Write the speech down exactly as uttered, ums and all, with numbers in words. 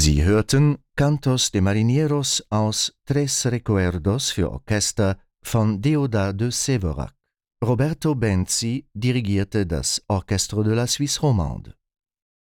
Sie hörten Cantos de Marineros aus Tres Recuerdos für Orchester von Deodat de Séverac. Roberto Benzi dirigierte das Orchestre de la Suisse Romande.